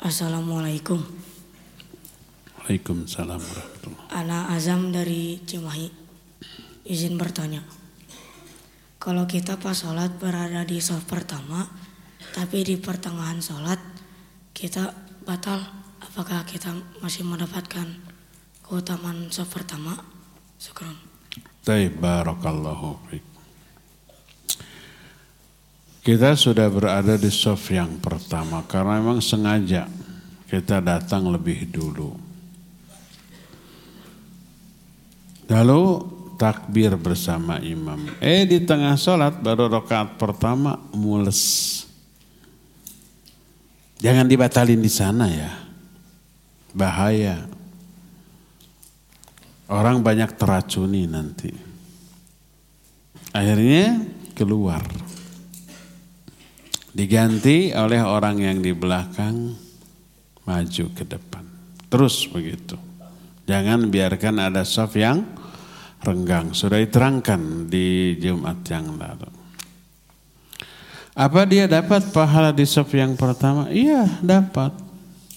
Assalamualaikum. Waalaikumsalam warahmatullahi. Ana Azam dari Cimahi. Izin bertanya. Kalau kita pas sholat berada di shaf pertama, tapi di pertengahan sholat kita batal, apakah kita masih mendapatkan keutamaan shaf pertama? Syukran. Barakallahu fiik. Kita sudah berada di shaf yang pertama karena memang sengaja kita datang lebih dulu. Lalu takbir bersama imam. Di tengah sholat baru rakaat pertama mules. Jangan dibatalin di sana ya. Bahaya. Orang banyak teracuni nanti. Akhirnya keluar. Diganti oleh orang yang di belakang maju ke depan. Terus begitu. Jangan biarkan ada shaf yang renggang. Sudah diterangkan di Jumat yang lalu. Apa dia dapat pahala di shaf yang pertama? Iya, dapat.